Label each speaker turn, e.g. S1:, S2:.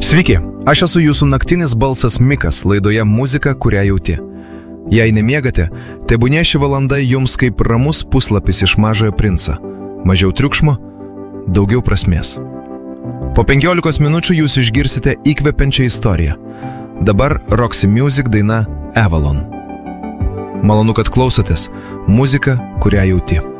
S1: Sveiki, aš esu jūsų naktinis balsas Mikas laidoje Muzika, kurią jauti. Jei nemiegate, tebūnie ši valanda jums kaip ramus puslapis iš Mažojo princo. Mažiau triukšmo, daugiau prasmės. Po 15 minučių jūs išgirsite įkvepiančią istoriją. Dabar Roxy Music daina Avalon. Malonu, kad klausotės. Muzika, kurią jauti.